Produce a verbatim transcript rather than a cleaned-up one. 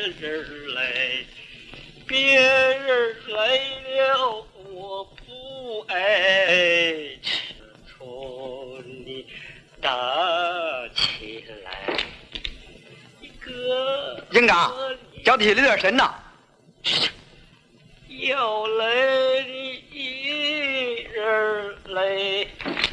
人来，别人来了我不爱，从你打起来。一个英刚，脚底下留点神呐。 要来你一人来。